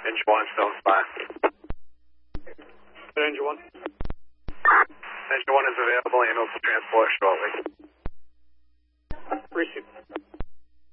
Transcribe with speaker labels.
Speaker 1: Engine 1, still in spot.
Speaker 2: Engine 1.
Speaker 1: Engine 1 is available. Ambulance will transport shortly.
Speaker 2: Receive.